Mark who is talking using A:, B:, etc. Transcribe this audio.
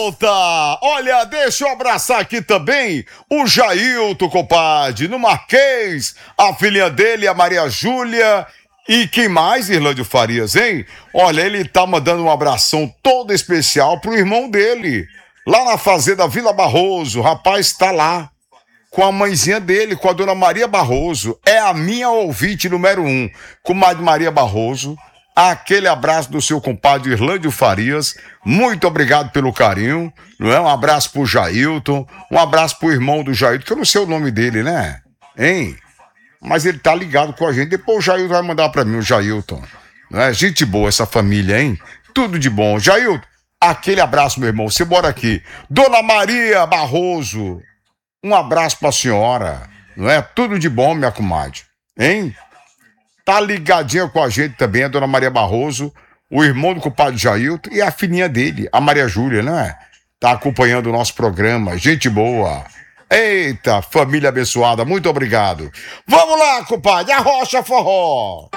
A: volta! Olha, deixa eu abraçar aqui também o Jailton, compadre, no Marquês, a filhinha dele, a Maria Júlia. E quem mais, Irlândio Farias, hein? Olha, ele tá mandando um abração todo especial pro irmão dele, lá na fazenda Vila Barroso. O rapaz tá lá com a mãezinha dele, com a dona Maria Barroso. É a minha ouvinte número 1, comadre Maria Barroso. Aquele abraço do seu compadre Irlândio Farias. Muito obrigado pelo carinho, não é? Um abraço pro Jailton, um abraço pro irmão do Jailton, que eu não sei o nome dele, né? Hein? Mas ele tá ligado com a gente. Depois o Jailton vai mandar pra mim, o Jailton. Não é? Gente boa essa família, hein? Tudo de bom. Jailton, aquele abraço, meu irmão. Você bora aqui. Dona Maria Barroso, um abraço pra senhora. Não é? Tudo de bom, minha comadre. Hein? Tá ligadinha com a gente também, a dona Maria Barroso, o irmão do compadre Jailton e a filhinha dele, a Maria Júlia, né? Tá acompanhando o nosso programa. Gente boa. Eita, família abençoada, muito obrigado. Vamos lá, compadre, Arrocha Forró.